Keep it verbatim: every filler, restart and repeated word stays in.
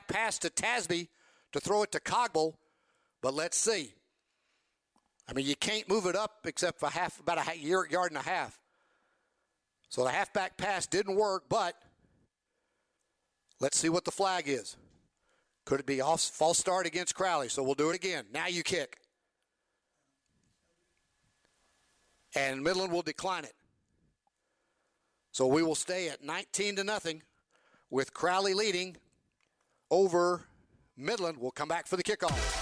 pass to Tasby to throw it to Cogble, but let's see. I mean, you can't move it up except for half, about a yard and a half. So the halfback pass didn't work, but let's see what the flag is. Could it be off false start against Crowley? So we'll do it again. Now you kick. And Midland will decline it. So we will stay at nineteen to nothing with Crowley leading over Midland. We'll come back for the kickoff.